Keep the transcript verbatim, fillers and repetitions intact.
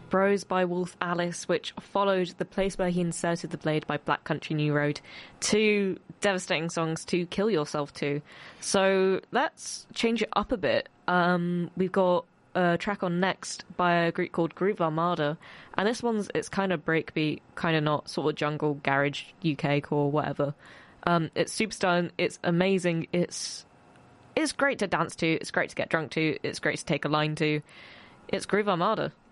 Bros by Wolf Alice, which followed The Place Where He Inserted the Blade by Black Country New Road. Two devastating songs to kill yourself to. So let's change it up a bit. Um, we've got a track on next by a group called Groove Armada, and this one's, it's kind of breakbeat, kind of not, sort of jungle, garage, U K core, whatever. Um, it's super stun, it's amazing, it's it's great to dance to, it's great to get drunk to, it's great to take a line to. It's Groove Armada.